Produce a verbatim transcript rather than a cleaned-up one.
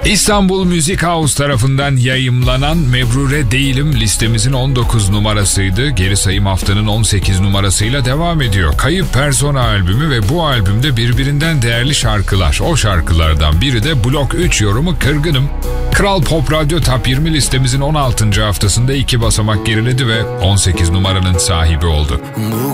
İstanbul Müzik House tarafından yayımlanan Mebrure Değilim listemizin on dokuz numarasıydı. Geri sayım haftanın on sekiz numarasıyla devam ediyor. Kayıp Persona albümü ve bu albümde birbirinden değerli şarkılar. O şarkılardan biri de Blok üç yorumu Kırgınım. Kral Pop Radyo Top yirmi listemizin on altıncı haftasında iki basamak geriledi ve on sekiz numaranın sahibi oldu.